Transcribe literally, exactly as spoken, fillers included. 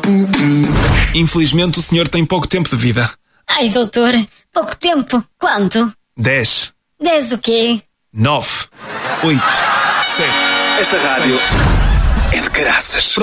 Infelizmente o senhor tem pouco tempo de vida. Ai, doutor, pouco tempo. Quanto? Dez. Dez o quê? Nove. Oito. Sete. Esta rádio é de caraças.